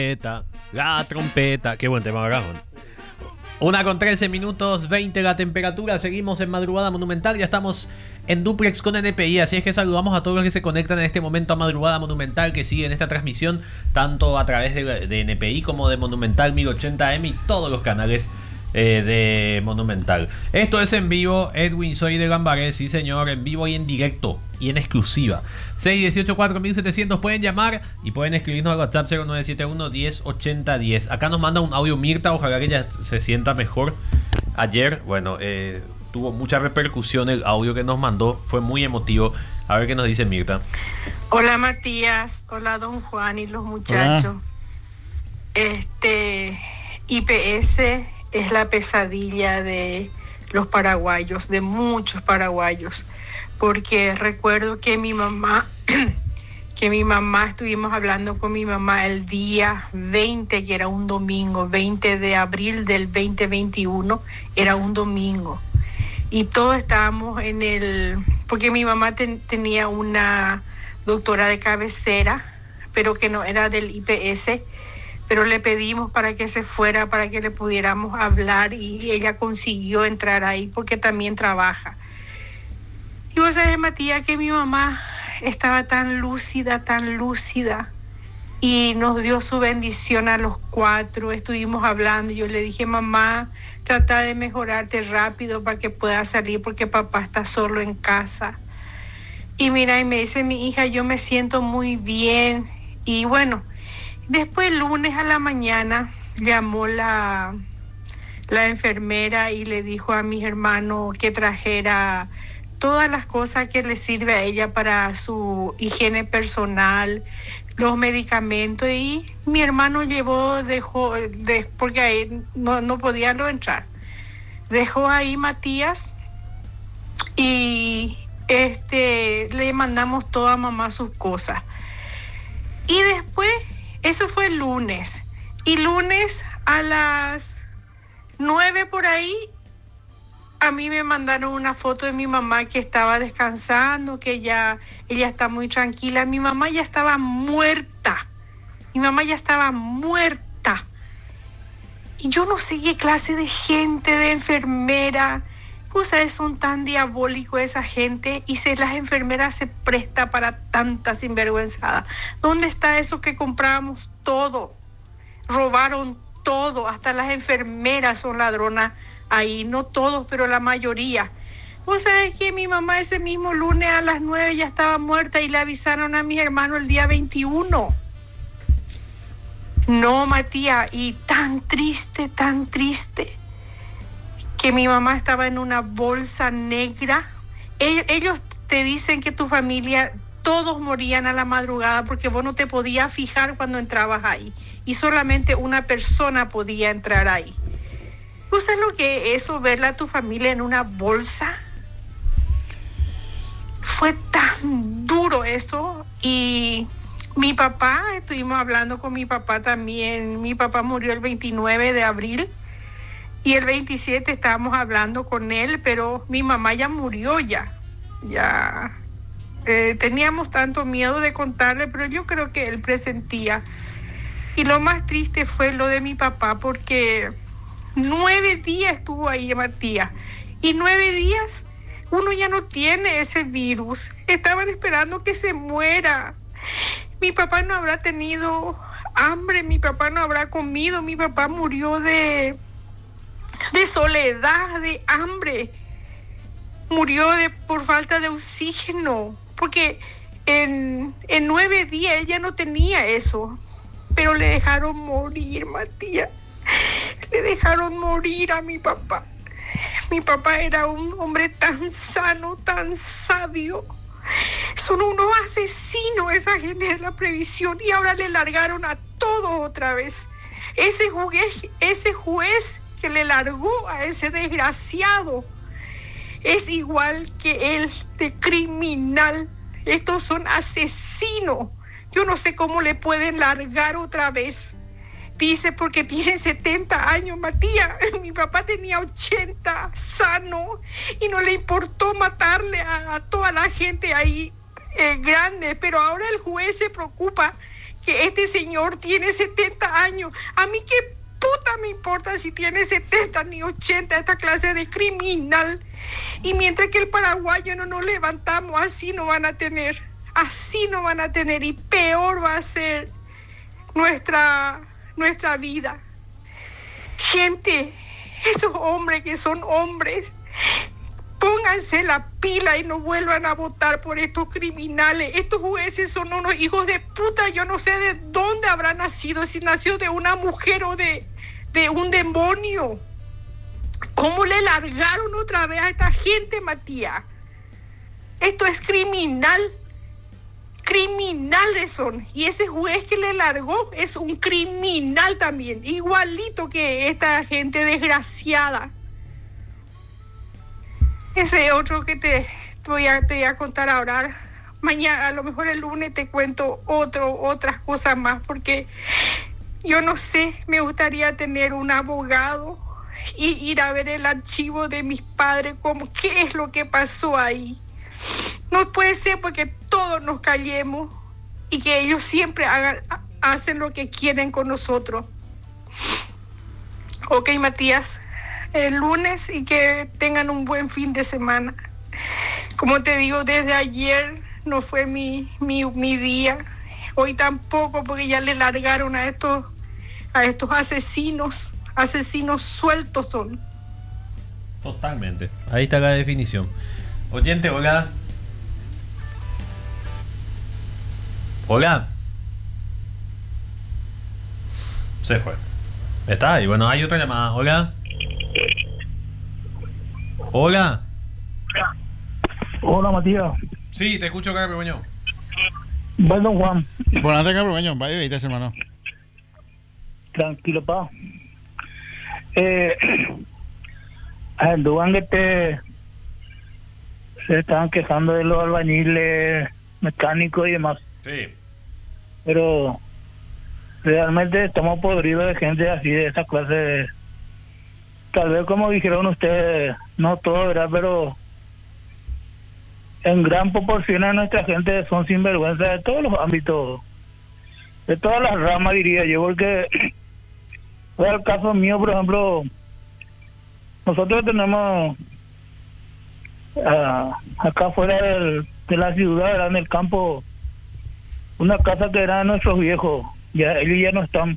La trompeta. Qué buen tema, ¿verdad? 1:13, 20 la temperatura. Seguimos en Madrugada Monumental. Ya estamos en duplex con NPI. Así es que saludamos a todos los que se conectan en este momento a Madrugada Monumental, que siguen esta transmisión tanto a través de NPI como de Monumental 1080M y todos los canales de Monumental. Esto es en vivo. Edwin, soy de Lambaré. Sí, señor, en vivo y en directo y en exclusiva. 618-4700. Pueden llamar y pueden escribirnos al WhatsApp 0971-1080-10. Acá nos manda un audio Mirta. Ojalá que ella se sienta mejor. Ayer, bueno, tuvo mucha repercusión el audio que nos mandó. Fue muy emotivo. A ver qué nos dice Mirta. Hola Matías, hola don Juan y los muchachos. IPS es la pesadilla de los paraguayos, de muchos paraguayos, porque recuerdo que mi mamá, estuvimos hablando con mi mamá el día 20, que era un domingo, 20 de abril del 2021, era un domingo, y todos estábamos porque mi mamá tenía una doctora de cabecera, pero que no era del IPS, pero le pedimos para que se fuera, para que le pudiéramos hablar, y ella consiguió entrar ahí porque también trabaja. Y vos sabés, Matías, que mi mamá estaba tan lúcida, y nos dio su bendición a los 4, estuvimos hablando, y yo le dije, mamá, trata de mejorarte rápido para que puedas salir porque papá está solo en casa. Y mira, y me dice mi hija, yo me siento muy bien, y bueno, después el lunes a la mañana llamó la enfermera y le dijo a mis hermanos que trajera todas las cosas que le sirve a ella para su higiene personal, los medicamentos, y mi hermano dejó, porque ahí no podía entrar. Dejó ahí Matías y le mandamos toda a mamá sus cosas. Y después, eso fue el lunes. Y lunes a las 9 por ahí, a mí me mandaron una foto de mi mamá que estaba descansando, que ella está muy tranquila. Mi mamá ya estaba muerta. Y yo no sé qué clase de gente, de enfermera. Ustedes son tan diabólicos esa gente, y las enfermeras se presta para tanta sinvergüenzada. ¿Dónde está eso que comprábamos todo? Robaron todo, hasta las enfermeras son ladronas ahí, no todos, pero la mayoría. Vos sabés que mi mamá ese mismo lunes a las 9 ya estaba muerta, y le avisaron a mis hermanos el día 21. No, Matías, y tan triste, que mi mamá estaba en una bolsa negra. Ellos te dicen que tu familia, todos morían a la madrugada porque vos no te podías fijar cuando entrabas ahí, y solamente una persona podía entrar ahí. ¿Vos sabés lo que es eso, verla a tu familia en una bolsa? Fue tan duro eso. Y mi papá, estuvimos hablando con mi papá también. Mi papá murió el 29 de abril. Y el 27 estábamos hablando con él, pero mi mamá ya murió ya. Teníamos tanto miedo de contarle, pero yo creo que él presentía. Y lo más triste fue lo de mi papá, porque 9 días estuvo ahí, Matías. Y 9 días uno ya no tiene ese virus. Estaban esperando que se muera. Mi papá no habrá tenido hambre, mi papá no habrá comido, mi papá murió de soledad, de hambre, murió por falta de oxígeno, porque en 9 días él ya no tenía eso, pero le dejaron morir, Matías, le dejaron morir a mi papá. Mi papá era un hombre tan sano, tan sabio. Son unos asesinos esa gente de la previsión, y ahora le largaron a todos otra vez. Ese juez que le largó a ese desgraciado es igual que él, de criminal. Estos son asesinos. Yo no sé cómo le pueden largar otra vez. Dice porque tiene 70 años, Matías. Mi papá tenía 80, sano, y no le importó matarle a toda la gente ahí grande. Pero ahora el juez se preocupa que este señor tiene 70 años. A mí qué puta me importa si tiene 70 ni 80, esta clase de criminal. Y mientras que el paraguayo no nos levantamos, así no van a tener. Así no van a tener. Y peor va a ser nuestra vida. Gente, esos hombres que son hombres, pónganse la pila y no vuelvan a votar por estos criminales. Estos jueces son unos hijos de puta. Yo no sé de dónde habrá nacido, si nació de una mujer o de un demonio. ¿Cómo le largaron otra vez a esta gente, Matías? Esto es criminal. Criminales son. Y ese juez que le largó es un criminal también, igualito que esta gente desgraciada. Ese otro que te voy a contar ahora. Mañana, a lo mejor el lunes te cuento otras cosas más, porque yo no sé, me gustaría tener un abogado y ir a ver el archivo de mis padres, como qué es lo que pasó ahí. No puede ser porque todos nos callemos y que ellos siempre hacen lo que quieren con nosotros. Ok, Matías, el lunes, y que tengan un buen fin de semana. Como te digo, desde ayer no fue mi día. Hoy tampoco, porque ya le largaron a estos asesinos. Asesinos sueltos son. Totalmente. Ahí está la definición. Oyente, hola. Hola. Se fue. Está ahí. Bueno, hay otra llamada. Hola. Hola. Hola, Matías. Sí, te escucho, Carlos Beñón. Bueno, Juan. Buenas tardes, Carlos Beñón. Vaya, veis, hermano. Tranquilo, pa. Anduvan que se estaban quejando de los albañiles mecánicos y demás. Sí. Pero realmente estamos podridos de gente así, de esa clase. Tal vez, como dijeron ustedes, no todo, ¿verdad? Pero en gran proporción de nuestra gente son sinvergüenza de todos los ámbitos, de todas las ramas, diría yo, porque el caso mío, por ejemplo, nosotros tenemos acá fuera de la ciudad, ¿verdad? En el campo, una casa que era de nuestros viejos, ya ellos ya no están.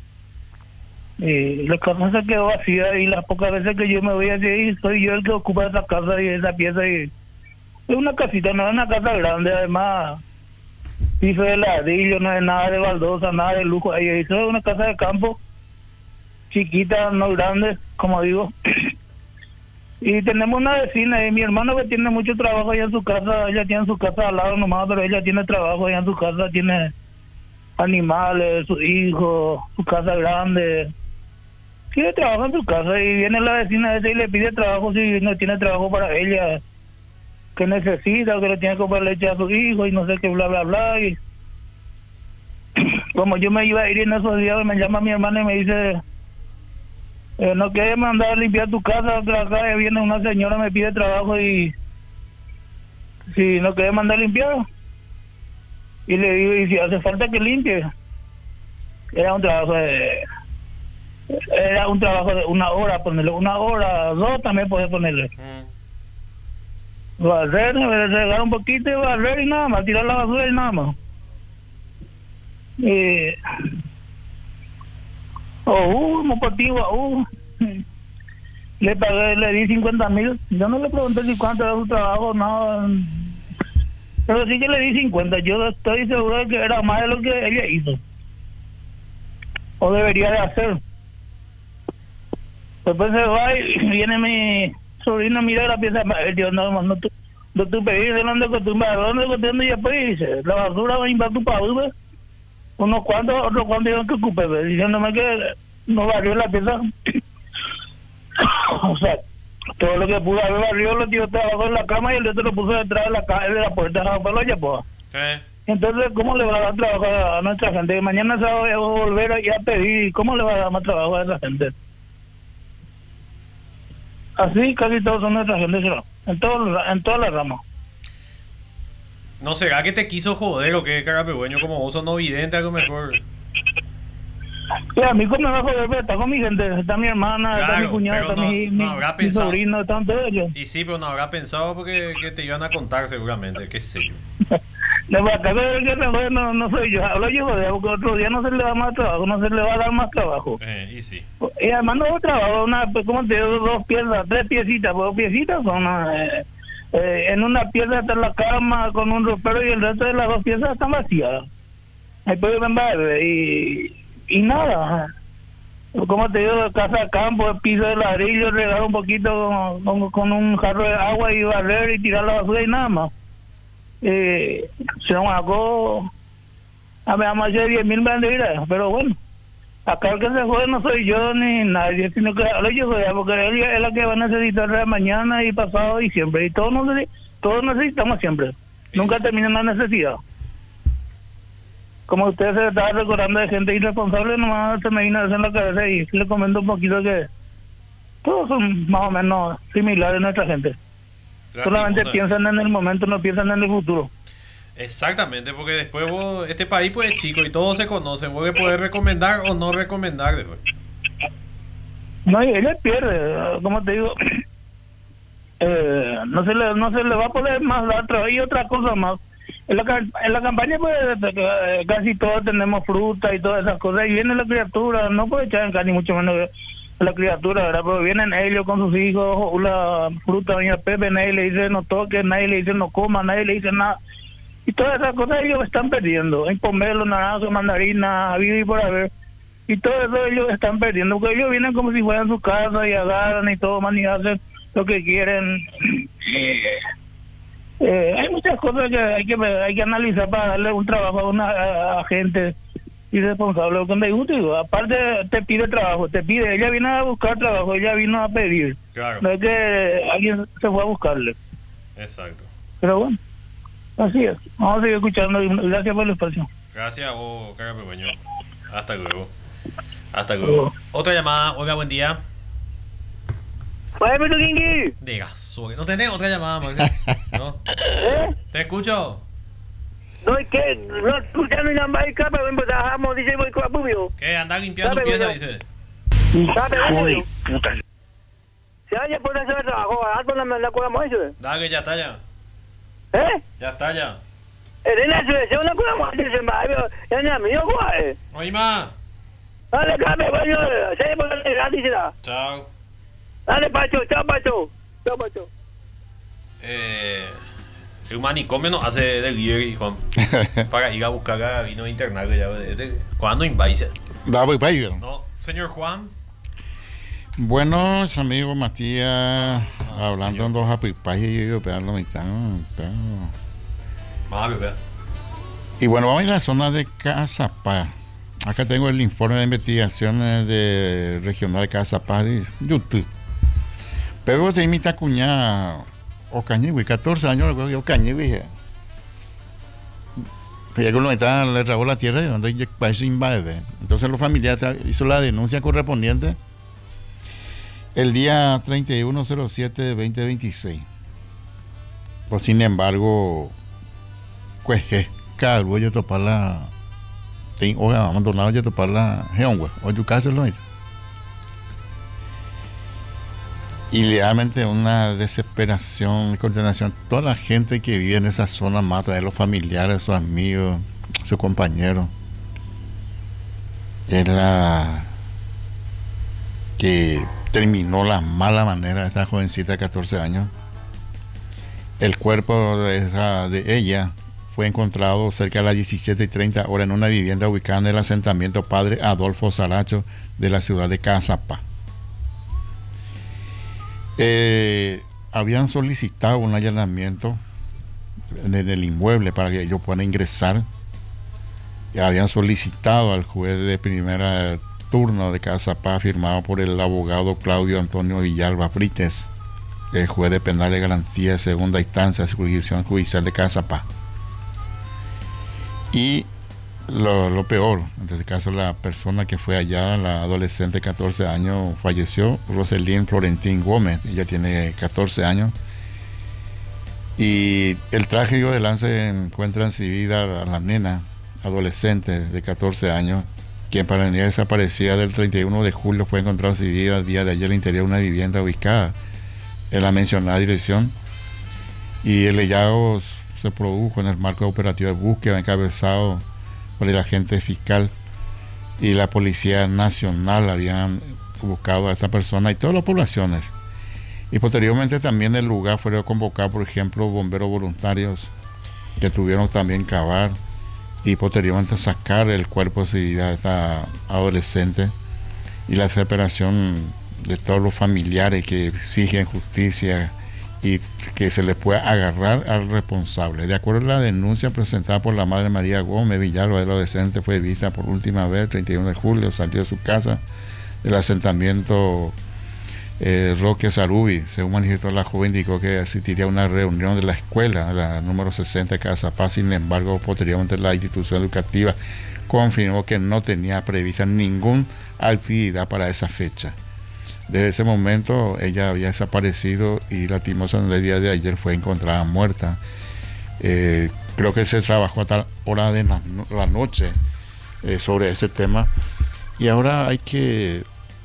La casa se quedó vacía y las pocas veces que yo me voy allí, soy yo el que ocupa esa casa y esa pieza. Y es una casita, no es una casa grande, además piso de ladrillo, no es nada de baldosa, nada de lujo. Ahí eso es una casa de campo, chiquita, no grande, como digo. Y tenemos una vecina, y mi hermano que tiene mucho trabajo allá en su casa, ella tiene su casa al lado nomás, pero ella tiene trabajo allá en su casa, tiene animales, sus hijos, su casa grande. Tiene trabajo en su casa y viene la vecina esa y le pide trabajo si no tiene trabajo para ella, que necesita, que le tiene que comprar leche a sus hijos y no sé qué, bla, bla, bla. Y como yo me iba a ir en esos días, me llama mi hermana y me dice, no quieres mandar a limpiar tu casa, que acá viene una señora, me pide trabajo y si no quieres mandar a limpiar. Y le digo, y si hace falta que limpie. Era un trabajo de 1 hora, ponerle 1 hora, 2 también puedes ponerle. Barrer, regar un poquito y barrer y nada más, tirar la basura y nada más. Motivo, le pagué, le di 50,000. Yo no le pregunté si cuánto era su trabajo, no, pero sí que le di 50. Yo estoy seguro de que era más de lo que ella hizo o debería de hacer. Después se va y viene mi sobrino, mira la pieza, Dios, no tú pedís de dónde costumbre y después dice, la basura va a ir para tu país, unos cuantos, otros cuantos yo que ocupé, diciéndome que no barrió la pieza. O sea, todo lo que pudo haber barrido lo tiró abajo en la cama y el otro lo puso detrás de la puerta de la paloya, pues. Entonces, ¿cómo le va a dar trabajo a nuestra gente? Mañana se va a volver a pedir, ¿cómo le va a dar más trabajo a esa gente? Así casi todos son nuestra gente, en todas las ramas. ¿No será que te quiso joder o qué, Carapegüeño? Como vos sos no vidente, a lo mejor. Y a mí como me va a joder, pero está con mi gente, está mi hermana, está mi Claro, cuñada, pero está no- mi, no mi, habrá mi pensado. sobrino, están todos ellos. Y sí, pero no habrá pensado porque que te iban a contar seguramente, qué sé yo. De acá el que se jode no soy yo, hablo yo, joder, porque otro día no se le da más trabajo, no se le va a dar más trabajo. Y sí. Y además no trabajo, ¿cómo te digo? Dos piezas, tres piecitas, pues dos piecitas son... en una pieza está la cama con un ropero y el resto de las dos piezas están vacías. Ahí puede vender y nada. Como te digo, casa a campo, piso de ladrillo, regar un poquito con un jarro de agua y barrer y tirar la basura y nada más. Se nos hago a más de 10.000 banderas, pero bueno, acá el que se jode no soy yo ni nadie, sino que ahora yo soy, porque él es la que va a necesitar mañana y pasado y siempre, y todos necesitamos siempre, nunca termina la necesidad. Como usted se estaba recordando de gente irresponsable, nomás se me vino eso en la cabeza y le comento un poquito que todos son más o menos similares nuestra gente. Solamente piensan en el momento, no piensan en el futuro. Exactamente, porque después vos, este país pues es chico y todos se conocen, vos que podés recomendar o no recomendar después. No, y él pierde, como te digo, no se le va a poder más dar trabajo. Y otra cosa más, en la campaña pues casi todos tenemos fruta y todas esas cosas, y viene la criatura, no puede echar en cara ni mucho menos la criatura, ¿verdad? Pero vienen ellos con sus hijos, la fruta, doña Pepe, nadie le dice no toque, nadie le dice no coma, nadie le dice nada. Y todas esas cosas ellos están perdiendo, en pomelo, naranja, mandarina, habido y por haber. Y todo eso ellos están perdiendo, porque ellos vienen como si fueran su casa y agarran y todo, man, y hacen lo que quieren. Hay muchas cosas que hay que analizar para darle un trabajo a gente irresponsable. Porque me gusta, digo, aparte te pide trabajo, ella vino a buscar trabajo, ella vino a pedir. Claro. No es que alguien se fue a buscarle. Exacto. Pero bueno, así es. Vamos a seguir escuchando y gracias por el espacio. Gracias a vos, Carapegüeño. Hasta luego. Hasta luego. Otra llamada, oiga, buen día. ¡Oye, Kinky! Diga, no tenés otra llamada, Maxi. ¿No? ¿Te escucho? No, es que no escuchando una mágica, pero empezamos, dice, voy con la pubio. ¿Qué? Andar limpiando piezas, dice. Uy, puta. Si alguien puede hacer el trabajo, algo la colamos eso. Dale, ya está ya. Ya está ya. Elena, se una colamos eso, ya no es mío, guay. Oye, ma. Dale, Carmen, bueno, se puede hacer gratis, ¿verdad? Chao. Dale, Pacho, chao, Pacho. Chao, Pacho. El manicomio nos hace delivery, Juan. Para ir a buscar a vino internado ya. ¿Cuándo invite? No, señor Juan. Buenos amigos, Matías, hablando señor. en dos apipayes y yo pegando mitad. Vamos a Y bueno, vamos a ir a la zona de Cazapá. Acá tengo el informe de investigaciones de regional de Cazapá de YouTube. Pero te imita cuñada Ocañigüe, 14 años recuerdo que Ocañigüe. Ya que uno le tragó la tierra y donde parece invade. Entonces los familiares hizo la denuncia correspondiente el día 31/07/2026. Pues sin embargo, pues calvo yo topar la o abandonado yo topar la geongüe o tu casa lo hizo. Y realmente una desesperación y coordinación. Toda la gente que vive en esa zona mata de los familiares, sus amigos, sus compañeros. Es la que terminó la mala manera de esta jovencita de 14 años. El cuerpo de ella fue encontrado cerca de las 17:30 horas en una vivienda ubicada en el asentamiento Padre Adolfo Saracho de la ciudad de Cazapá. Habían solicitado un allanamiento en el inmueble para que ellos puedan ingresar. Y habían solicitado al juez de primera turno de Cazapá, firmado por el abogado Claudio Antonio Villalba Brites, el juez de penal de garantía de segunda instancia de jurisdicción judicial de Cazapá. Y lo peor, en este caso la persona que fue hallada, la adolescente de 14 años, falleció, Roselín Florentín Gómez, ella tiene 14 años, Y el trágico de Lance encuentran sin vida a la nena adolescente de 14 años, quien para el día desaparecida del 31 de julio fue encontrada sin vida el día de ayer al interior de una vivienda ubicada en la mencionada dirección. Y el hallazgo se produjo en el marco de operativo de búsqueda encabezado por el agente fiscal y la Policía Nacional. Habían buscado a esta persona y todas las poblaciones. Y posteriormente también en el lugar fueron convocados, por ejemplo, bomberos voluntarios que tuvieron también cavar y posteriormente sacar el cuerpo sin vida de esta adolescente, y la desesperación de todos los familiares que exigen justicia y que se les pueda agarrar al responsable. De acuerdo a la denuncia presentada por la madre María Gómez Villalba, el adolescente fue vista por última vez el 31 de julio, salió de su casa del asentamiento Roque Sarubi. Según manifestó la joven, indicó que asistiría a una reunión de la escuela, la número 60 de Casa Paz. Sin embargo, posteriormente la institución educativa confirmó que no tenía prevista ninguna actividad para esa fecha. Desde ese momento ella había desaparecido y lastimosamente el día de ayer fue encontrada muerta. Creo que se trabajó hasta hora de la noche sobre ese tema, y ahora hay que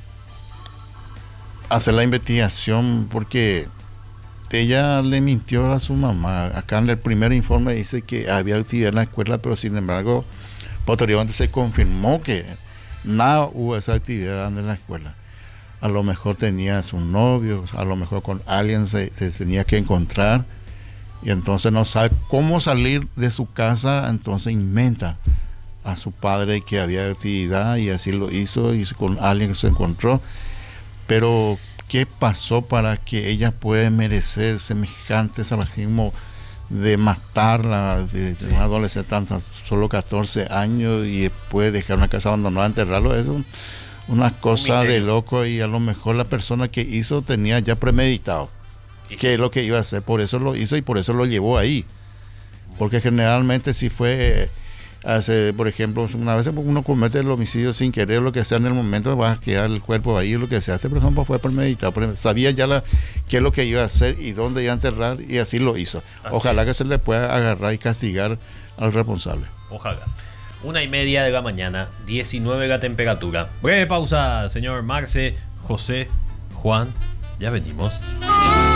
hacer la investigación porque ella le mintió a su mamá. Acá en el primer informe dice que había actividad en la escuela, pero sin embargo posteriormente se confirmó que nada hubo esa actividad en la escuela. A lo mejor tenía sus novios, a lo mejor con alguien se tenía que encontrar, y entonces no sabe cómo salir de su casa, entonces inventa a su padre que había actividad y así lo hizo, y con alguien que se encontró. Pero ¿qué pasó para que ella pueda merecer semejante salvajismo de matarla, de una adolescente tan solo 14 años y después dejar una casa abandonada, enterrarlo? Es una cosa de loco, y a lo mejor la persona que hizo tenía ya premeditado qué es lo que iba a hacer, por eso lo hizo y por eso lo llevó ahí. Porque generalmente si fue por ejemplo, una vez uno comete el homicidio sin querer, lo que sea, en el momento va a quedar el cuerpo ahí, lo que sea. Por ejemplo, fue premeditado, sabía ya qué es lo que iba a hacer y dónde iba a enterrar, y así lo hizo. Ojalá que se le pueda agarrar y castigar al responsable. Ojalá. 1:30 de la mañana, 19 la temperatura. Breve pausa, señor Marce, José, Juan, ya venimos.